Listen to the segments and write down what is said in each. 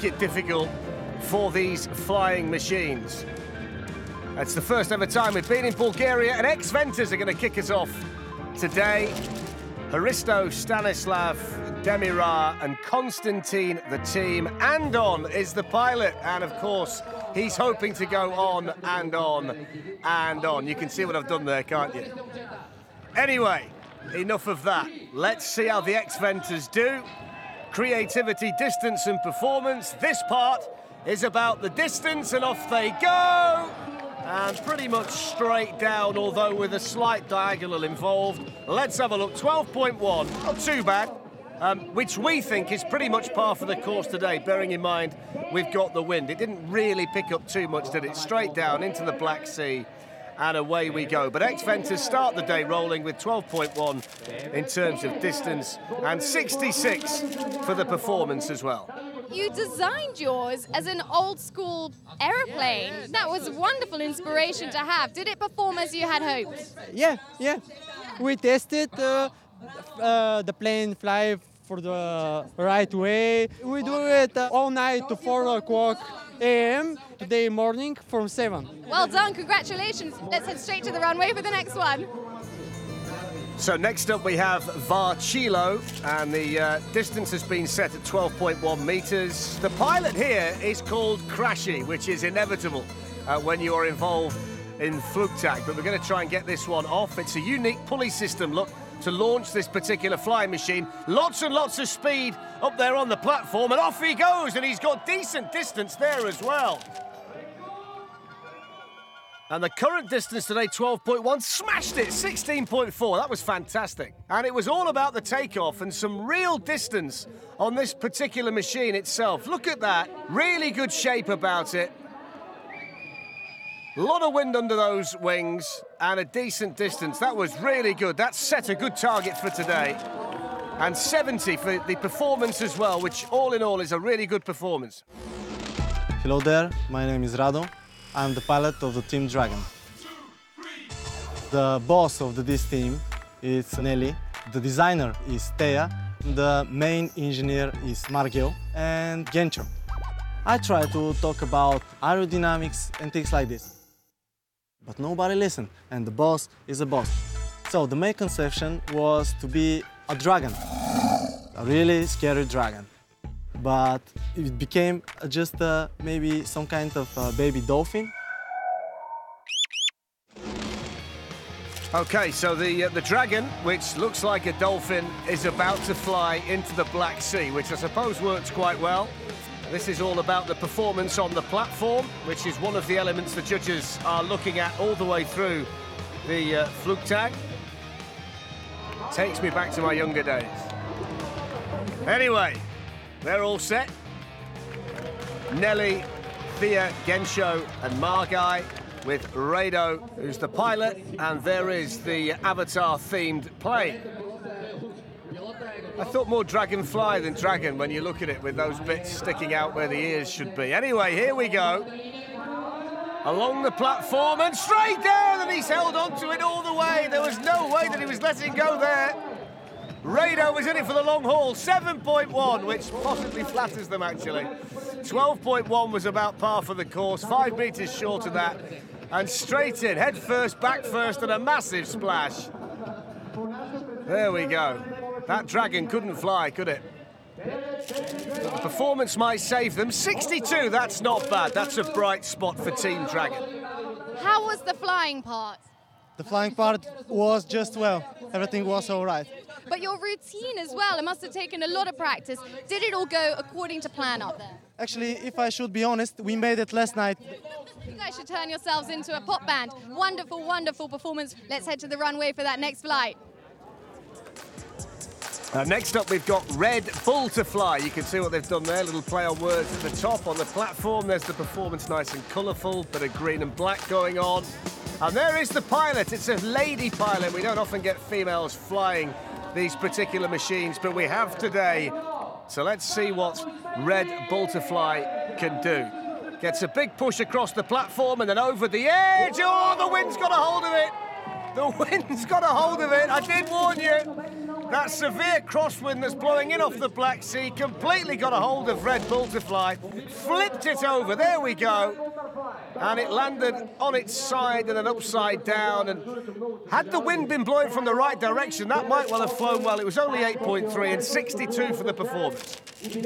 make it difficult for these flying machines. It's the first ever time we've been in Bulgaria, and X-Ventus are going to kick us off today. Hristo Stanislav, Demira and Konstantin, the team. Andon is the pilot, and of course, he's hoping to go on and on and on. You can see what I've done there, can't you? Anyway, enough of that. Let's see how the X-Ventus do. Creativity, distance and performance. This part is about the distance, and off they go. And pretty much straight down, although with a slight diagonal involved. Let's have a look. 12.1, not too bad, which we think is pretty much par for the course today, bearing in mind we've got the wind. It didn't really pick up too much, did it? Straight down into the Black Sea, and away we go. But X-Ventus start the day rolling with 12.1 in terms of distance, and 66 for the performance as well. You designed yours as an old-school aeroplane. That was wonderful inspiration to have. Did it perform as you had hoped? Yeah. We tested the plane fly for the right way. We do it all night to 4 o'clock a.m. today morning from 7. Well done, congratulations. Let's head straight to the runway for the next one. So next up we have Varchilo, and the distance has been set at 12.1 metres. The pilot here is called Crashy, which is inevitable when you are involved in Flugtag, but we're going to try and get this one off. It's a unique pulley system, look, to launch this particular flying machine. Lots and lots of speed up there on the platform, and off he goes, and he's got decent distance there as well. And the current distance today, 12.1, smashed it, 16.4. That was fantastic. And it was all about the takeoff and some real distance on this particular machine itself. Look at that, really good shape about it. A lot of wind under those wings and a decent distance. That was really good. That set a good target for today. And 70 for the performance as well, which all in all is a really good performance. Hello there, my name is Rado. I'm the pilot of the Team Dragon. The boss of this team is Nelly, the designer is Teja, the main engineer is Margel and Gencho. I try to talk about aerodynamics and things like this, but nobody listened, and the boss is a boss. So the main conception was to be a dragon, a really scary dragon. But it became just maybe some kind of baby dolphin. Okay, so the Dragon, which looks like a dolphin, is about to fly into the Black Sea, which I suppose works quite well. This is all about the performance on the platform, which is one of the elements the judges are looking at all the way through the Flugtag. Takes me back to my younger days. Anyway, they're all set. Nelly, Thea, Gensho and Margai, with Rado, who's the pilot, and there is the Avatar-themed plane. I thought more Dragonfly than Dragon when you look at it, with those bits sticking out where the ears should be. Anyway, here we go. Along the platform and straight down, and he's held on to it all the way. There was no way that he was letting go there. Rado was in it for the long haul, 7.1, which possibly flatters them, actually. 12.1 was about par for the course, 5 metres short of that. And straight in, head first, back first, and a massive splash. There we go. That Dragon couldn't fly, could it? The performance might save them. 62, that's not bad. That's a bright spot for Team Dragon. How was the flying part? The flying part was just well. Everything was all right. But your routine as well, it must have taken a lot of practice. Did it all go according to plan up there? Actually, if I should be honest, we made it last night. You guys should turn yourselves into a pop band. Wonderful, wonderful performance. Let's head to the runway for that next flight. Next up, we've got Red Bull to fly. You can see what they've done there. Little play on words at the top on the platform. There's the performance, nice and colourful. Bit of green and black going on. And there is the pilot. It's a lady pilot. We don't often get females flying these particular machines, but we have today. So let's see what Red Bull to fly can do. Gets a big push across the platform and then over the edge. Oh, the wind's got a hold of it. The wind's got a hold of it. I did warn you. That severe crosswind that's blowing in off the Black Sea completely got a hold of Red Bull to fly, flipped it over, there we go, and it landed on its side and then upside down, and had the wind been blowing from the right direction, that might well have flown well. It was only 8.3 and 62 for the performance.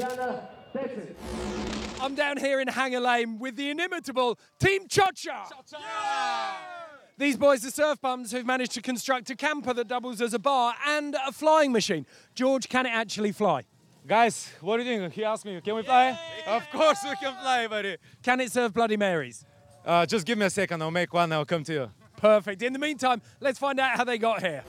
I'm down here in Hanger Lane with the inimitable Team Chocha. These boys are surf bums who've managed to construct a camper that doubles as a bar and a flying machine. George, can it actually fly? Guys, what do you think? He asked me, can we fly? Of course we can fly, buddy. Can it serve Bloody Marys? Just give me a second, I'll make one, I'll come to you. Perfect. In the meantime, let's find out how they got here.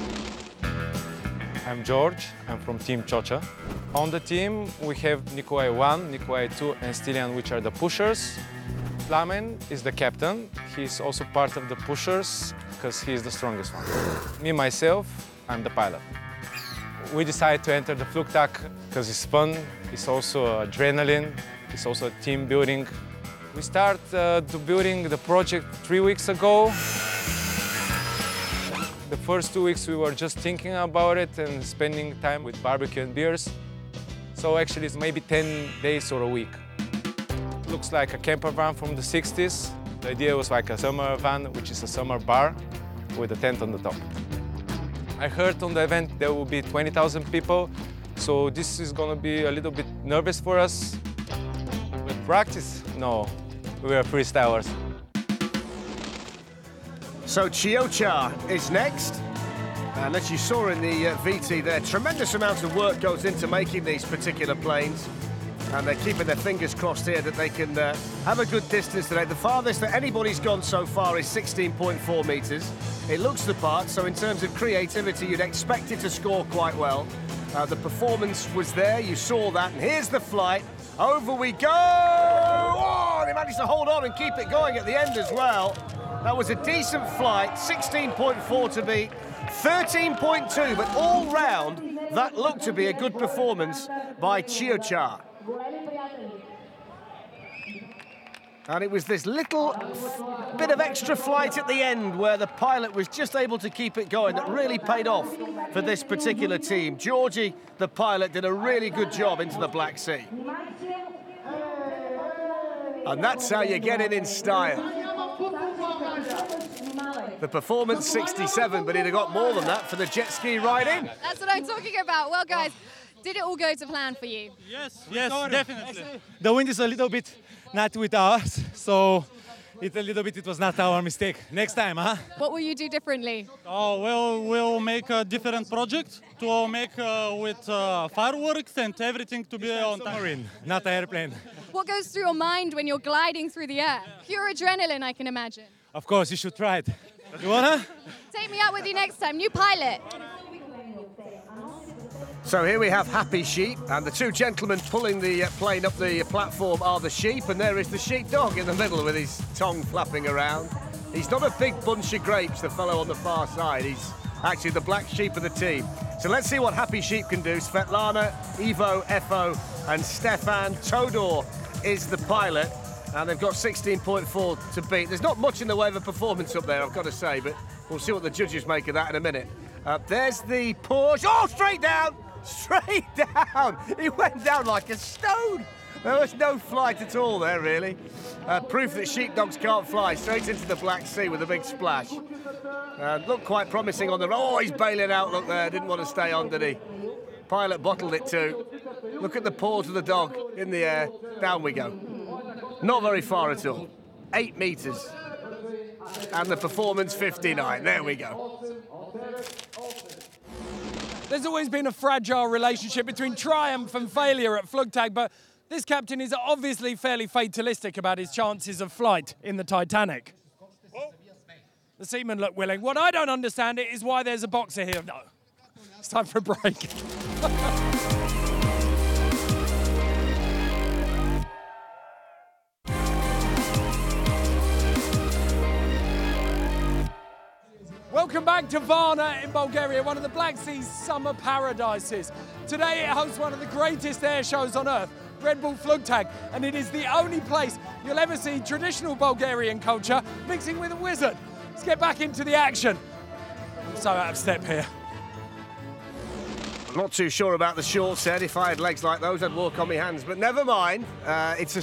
I'm George, I'm from Team Chocha. On the team, we have Nikolai 1, Nikolai 2, and Stilian, which are the pushers. Plamen is the captain. He's also part of the pushers because he's the strongest one. Me, myself, I'm the pilot. We decided to enter the Flugtag because it's fun, it's also adrenaline, it's also team building. We started building the project 3 weeks ago. The first 2 weeks we were just thinking about it and spending time with barbecue and beers. So actually it's maybe 10 days or a week. Looks like a camper van from the 60s. The idea was like a summer van, which is a summer bar with a tent on the top. I heard on the event there will be 20,000 people, so this is gonna be a little bit nervous for us. With practice, no, we are freestylers. So Chocha is next. And as you saw in the VT there, tremendous amounts of work goes into making these particular planes. And they're keeping their fingers crossed here that they can have a good distance today. The farthest that anybody's gone so far is 16.4 metres. It looks the part, so in terms of creativity, you'd expect it to score quite well. The performance was there, you saw that, and here's the flight. Over we go! Oh, they managed to hold on and keep it going at the end as well. That was a decent flight, 16.4 to beat, 13.2, but all round, that looked to be a good performance by Chocha. And it was this little bit of extra flight at the end where the pilot was just able to keep it going that really paid off for this particular team. Georgie, the pilot, did a really good job into the Black Sea. And that's how you get it in style. The performance 67, but he'd have got more than that for the jet ski ride in. That's what I'm talking about. Well, guys, did it all go to plan for you? Yes, definitely. The wind is a little bit not with us, so it was not our mistake. Next time, huh? What will you do differently? Oh, well, we'll make a different project to make with fireworks and everything to be on submarine, not an airplane. What goes through your mind when you're gliding through the air? Pure adrenaline, I can imagine. Of course, you should try it. You wanna? Take me out with you next time. New pilot. So here we have Happy Sheep, and the two gentlemen pulling the plane up the platform are the sheep, and there is the sheepdog in the middle with his tongue flapping around. He's not a big bunch of grapes, the fellow on the far side. He's actually the black sheep of the team. So let's see what Happy Sheep can do. Svetlana, Ivo, Efo, and Stefan. Todor is the pilot, and they've got 16.4 to beat. There's not much in the way of a performance up there, I've got to say, but we'll see what the judges make of that in a minute. There's the push. Oh, straight down! Straight down! He went down like a stone. There was no flight at all there, really. Proof that sheepdogs can't fly. Straight into the Black Sea with a big splash. Looked quite promising on the... Oh, he's bailing out, look there. Didn't want to stay on, did he? Pilot bottled it too. Look at the paws of the dog in the air. Down we go. Not very far at all. 8 metres. And the performance 59. There we go. There's always been a fragile relationship between triumph and failure at Flugtag, but this captain is obviously fairly fatalistic about his chances of flight in the Titanic. The seamen look willing. What I don't understand is why there's a boxer here. No, it's time for a break. Welcome back to Varna in Bulgaria, one of the Black Sea's summer paradises. Today it hosts one of the greatest air shows on earth, Red Bull Flugtag, and it is the only place you'll ever see traditional Bulgarian culture mixing with a wizard. Let's get back into the action. I'm so out of step here. Not too sure about the short set. If I had legs like those, I'd walk on my hands. But never mind. It's a